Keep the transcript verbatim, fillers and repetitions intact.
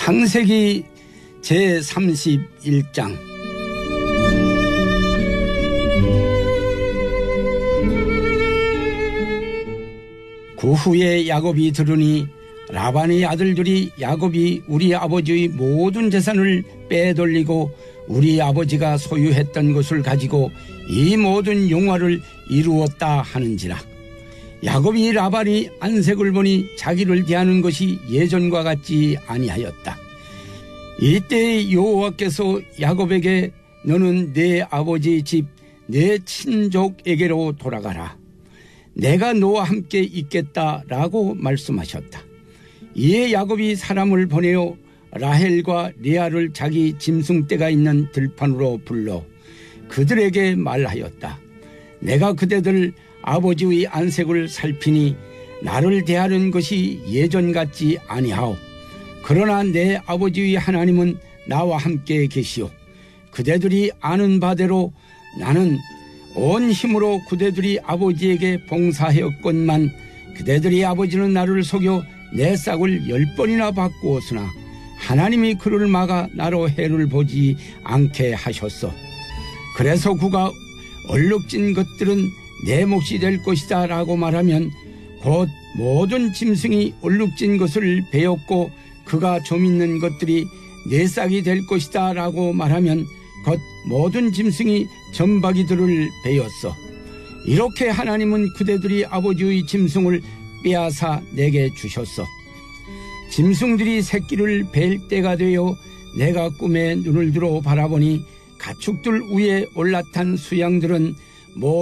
창세기 제삼십일 장. 그 후에 야곱이 들으니 라반의 아들들이 야곱이 우리 아버지의 모든 재산을 빼돌리고 우리 아버지가 소유했던 것을 가지고 이 모든 용화를 이루었다 하는지라. 야곱이 라반이 안색을 보니 자기를 대하는 것이 예전과 같지 아니하였다. 이때 여호와께서 야곱에게 너는 내 아버지 집 내 친족에게로 돌아가라. 내가 너와 함께 있겠다라고 말씀하셨다. 이에 야곱이 사람을 보내어 라헬과 레아를 자기 짐승떼가 있는 들판으로 불러 그들에게 말하였다. 내가 그대들 아버지의 안색을 살피니 나를 대하는 것이 예전 같지 아니하오. 그러나 내 아버지의 하나님은 나와 함께 계시오. 그대들이 아는 바대로 나는 온 힘으로 그대들이 아버지에게 봉사하였건만 그대들이 아버지는 나를 속여 내 싹을 열 번이나 바꾸었으나 하나님이 그를 막아 나로 해를 보지 않게 하셨어. 그래서 그가 얼룩진 것들은 내 몫이 될 것이다 라고 말하면 곧 모든 짐승이 얼룩진 것을 베었고 그가 좀 있는 것들이 내 싹이 될 것이다 라고 말하면 곧 모든 짐승이 점박이들을 베었어. 이렇게 하나님은 그대들이 아버지의 짐승을 빼앗아 내게 주셨어. 짐승들이 새끼를 벨 때가 되어 내가 꿈에 눈을 들어 바라보니 가축들 위에 올라탄 수양들은